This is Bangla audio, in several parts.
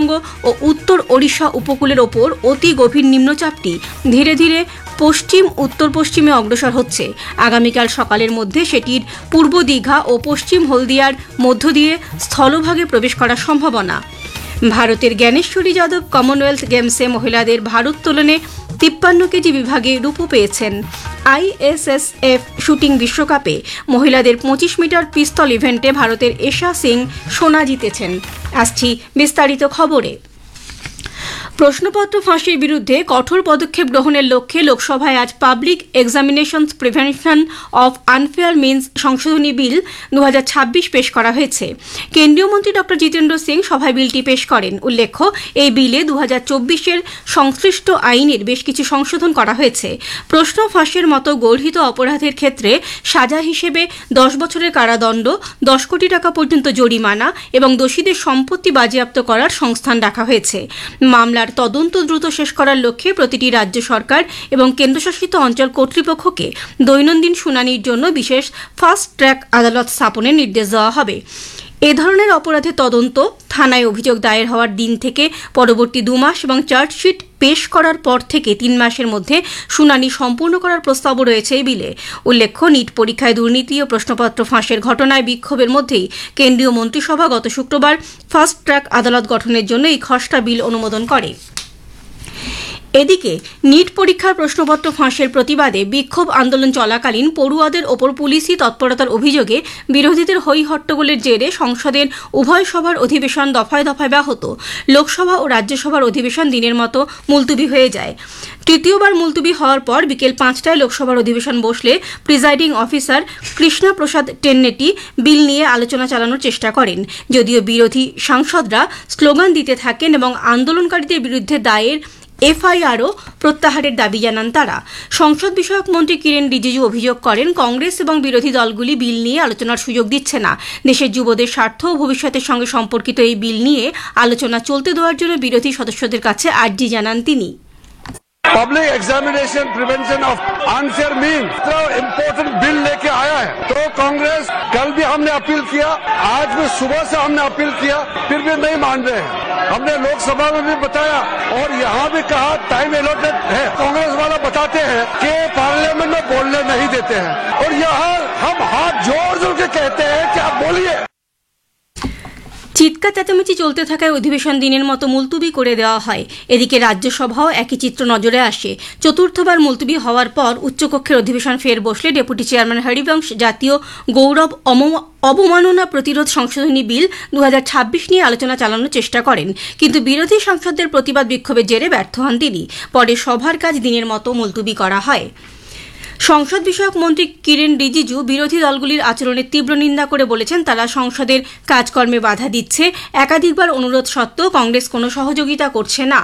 পশ্চিমবঙ্গ ও উত্তর ওড়িশা উপকূলের ওপর অতি গভীর নিম্নচাপটি ধীরে ধীরে পশ্চিম উত্তর পশ্চিমে অগ্রসর হচ্ছে। আগামীকাল সকালের মধ্যে সেটির পূর্ব দীঘা ও পশ্চিম হলদিয়ার মধ্য দিয়ে স্থলভাগে প্রবেশ করার সম্ভাবনা। ভারতের জ্ঞানেশ্বরী যাদব কমনওয়েলথ গেমসে মহিলাদের ভারোত্তোলনে 53 কেজি বিভাগে রূপো পেয়েছেন। আইএসএসএফ শুটিং বিশ্বকাপে মহিলাদের 25 মিটার পিস্তল ইভেন্টে ভারতের এশা সিং সোনা জিতেছেন। আসছি বিস্তারিত খবরে। প্রশ্নপত্র ফাঁসির বিরুদ্ধে কঠোর পদক্ষেপ গ্রহণের লক্ষ্যে লোকসভায় আজ public examinations prevention of unfair means সংশোধনী বিল 2026 পেশ করা হয়েছে। কেন্দ্রীয় মন্ত্রী ড জিতেন্দ্র সিং সভায় বিলটি পেশ করেন। উল্লেখ্য, এই বিলে 2024-এর সংশ্লিষ্ট আইনের বেশ কিছু সংশোধন করা হয়েছে। প্রশ্ন ফাঁসের মতো গর্হিত অপরাধের ক্ষেত্রে সাজা হিসেবে 10 বছরের কারাদণ্ড, 10 কোটি টাকা পর্যন্ত জরিমানা এবং দোষীদের সম্পত্তি বাজেয়াপ্ত করার সংস্থান রাখা হয়েছে। মামলার তদন্ত দ্রুত শেষ করার লক্ষ্যে প্রতিটি রাজ্য সরকার এবং কেন্দ্রশাসিত অঞ্চল কর্তৃপক্ষকে দৈনন্দিন শুনানির জন্য বিশেষ ফাস্ট ট্র্যাক আদালত স্থাপনের নির্দেশ দেওয়া হবে। এ ধরনের অপরাধের তদন্ত থানায় অভিযোগ দায়ের হওয়ার দিন থেকে পরবর্তী 2 মাস এবং চার্জশিট পেশ করার পর থেকে 3 মাসের মধ্যে শুনানি সম্পূর্ণ করার প্রস্তাবও রয়েছে এই বিলে। উল্লেখ্য, নিট পরীক্ষায় দুর্নীতি ও প্রশ্নপত্র ফাঁসের ঘটনায় বিক্ষোভের মধ্যেই কেন্দ্রীয় মন্ত্রিসভা গত শুক্রবার ফাস্ট ট্র্যাক আদালত গঠনের জন্য এই খসড়া বিল অনুমোদন করে। এদিকে নিট পরীক্ষার প্রশ্নপত্র ফাঁসের প্রতিবাদে বিক্ষোভ আন্দোলন চলাকালীন পড়ুয়াদের ওপর পুলিশি তৎপরতার অভিযোগে বিরোধীদের হই হট্টগোলের জেরে সংসদের উভয় সভার অধিবেশন দফায় দফায় ব্যাহত। লোকসভা ও রাজ্যসভার অধিবেশন দিনের মতো মুলতুবি হয়ে যায়। তৃতীয়বার মুলতুবি হওয়ার পর বিকেল 5টায় লোকসভার অধিবেশন বসলে প্রিজাইডিং অফিসার কৃষ্ণা প্রসাদ টেন্নেটি বিল নিয়ে আলোচনা চালানোর চেষ্টা করেন। যদিও বিরোধী সাংসদরা স্লোগান দিতে থাকেন এবং আন্দোলনকারীদের বিরুদ্ধে দায়ের এফআইআরও প্রত্যাহারের দাবি জানান তারা। সংসদ বিষয়ক মন্ত্রী কিরেন রিজিজু অভিযোগ করেন, কংগ্রেস এবং বিরোধী দলগুলি বিল নিয়ে আলোচনার সুযোগ দিচ্ছে না। দেশের যুবদের স্বার্থ ও ভবিষ্যতের সঙ্গে সম্পর্কিত এই বিল নিয়ে আলোচনা চলতে দেওয়ার জন্য বিরোধী সদস্যদের কাছে আর্জি জানান তিনি। Public examination prevention of unfair means तो इम्पोर्टेंट बिल लेके आया है, तो कांग्रेस कल भी हमने अपील किया, आज भी सुबह से हमने अपील किया, फिर भी नहीं मान रहे हैं। हमने लोकसभा में भी बताया और यहाँ भी कहा टाइम एलोटेड है। कांग्रेस वाला बताते हैं कि पार्लियामेंट में बोलने नहीं देते हैं और यहाँ हम हाथ जोड़ जोड़ के कहते हैं कि आप बोलिए। চিৎকার চেঁচামেচি চলতে থাকায় অধিবেশন দিনের মতো মুলতুবি করে দেওয়া হয়। এদিকে রাজ্যসভাও একই চিত্র নজরে আসে। চতুর্থবার মুলতুবি হওয়ার পর উচ্চকক্ষের অধিবেশন ফের বসলে ডেপুটি চেয়ারম্যান হরিবংশ জাতীয় গৌরব অবমাননা প্রতিরোধ সংশোধনী বিল 2026 নিয়ে আলোচনা চালানোর চেষ্টা করেন, কিন্তু বিরোধী সাংসদদের প্রতিবাদ বিক্ষোভের জেরে ব্যর্থ হন তিনি। পরে সভার কাজ দিনের মতো মুলতুবি করা হয়। সংসদ বিষয়ক মন্ত্রী কিরেন রিজিজু বিরোধী দলগুলির আচরণের তীব্র নিন্দা করে বলেছেন, তারা সংসদের কাজকর্মে বাধা দিচ্ছে। একাধিকবার অনুরোধ সত্ত্বেও কংগ্রেস কোনো সহযোগিতা করছে না।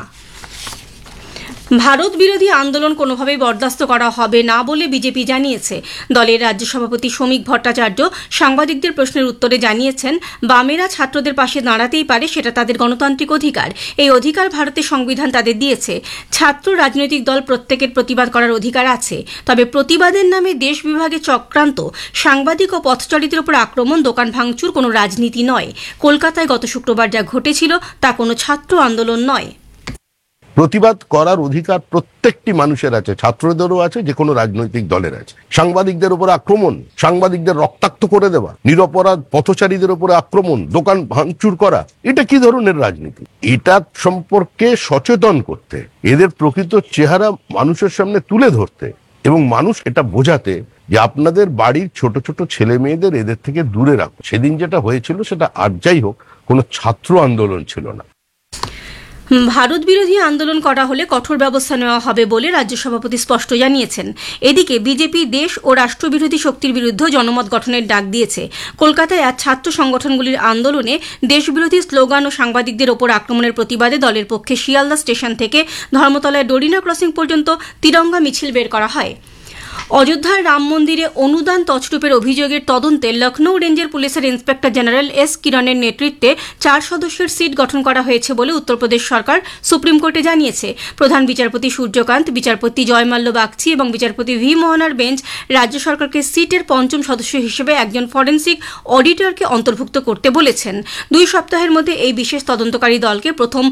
ভারত বিরোধী আন্দোলন কোনোভাবেই বরদাস্ত করা হবে না বলে বিজেপি জানিয়েছে। দলের রাজ্য সভাপতি শ্রমিক ভট্টাচার্য সাংবাদিকদের প্রশ্নের উত্তরে জানিয়েছেন, বামেরা ছাত্রদের পাশে দাঁড়াতেই পারে, সেটা তাদের গণতান্ত্রিক অধিকার। এই অধিকার ভারতের সংবিধান তাদের দিয়েছে। ছাত্র রাজনৈতিক দল প্রত্যেকের প্রতিবাদ করার অধিকার আছে, তবে প্রতিবাদের নামে দেশ বিভাগে চক্রান্ত, সাংবাদিক ও পথচারীদের উপর আক্রমণ, দোকান ভাঙচুর কোনো রাজনীতি নয়। কলকাতায় গত শুক্রবার যা ঘটেছিল তা কোনো ছাত্র আন্দোলন নয়। প্রতিবাদ করার অধিকার প্রত্যেকটি মানুষের আছে, ছাত্রদেরও আছে, যে কোনো রাজনৈতিক দলের আছে। সাংবাদিকদের উপর আক্রমণ, সাংবাদিকদের রক্তাক্ত করে দেওয়া, নিরপরাধ পথচারীদের উপর আক্রমণ, দোকান ভাঙচুর করা, এটা কি ধরনের রাজনীতি? এটা সম্পর্কে সচেতন করতে, এদের প্রকৃত চেহারা মানুষের সামনে তুলে ধরতে এবং মানুষ এটা বোঝাতে যে আপনাদের বাড়ির ছোট ছোট ছেলে মেয়েদের এদের থেকে দূরে রাখুন। সেদিন যেটা হয়েছিল সেটা আর যাই হোক কোনো ছাত্র আন্দোলন ছিল না। ভারত বিরোধী আন্দোলন করা হলে কঠোর ব্যবস্থা নেওয়া হবে বলে রাজ্য সভাপতি স্পষ্ট জানিয়েছেন। এদিকে বিজেপি দেশ ও রাষ্ট্রবিরোধী শক্তির বিরুদ্ধে জনমত গঠনের ডাক দিয়েছে। কলকাতায় আজ ছাত্র সংগঠনগুলির আন্দোলনে দেশবিরোধী স্লোগান ও সাংবাদিকদের ওপর আক্রমণের প্রতিবাদে দলের পক্ষে শিয়ালদা স্টেশন থেকে ধর্মতলায় ডোরিনা ক্রসিং পর্যন্ত তিরঙ্গা মিছিল বের করা হয়। অযোধ্যার রাম মন্দিরে অনুদান তছরূপের অভিযোগের তদন্তে লখনৌ রেঞ্জের পুলিশের ইন্সপেক্টর জেনারেল এস কিরণের নেতৃত্বে 4 সদস্যের সিট গঠন করা হয়েছে বলে উত্তরপ্রদেশ সরকার সুপ্রিম কোর্টে জানিয়েছে। প্রধান বিচারপতি সূর্যকান্ত, বিচারপতি জয়মাল্য বাগচি এবং বিচারপতি ভি মোহনার বেঞ্চ রাজ্য সরকারকে সিটের 5ম সদস্য হিসেবে একজন ফরেন্সিক অডিটরকে অন্তর্ভুক্ত করতে বলেছেন। 2 সপ্তাহের মধ্যে এই বিশেষ তদন্তকারী দলকে প্রথম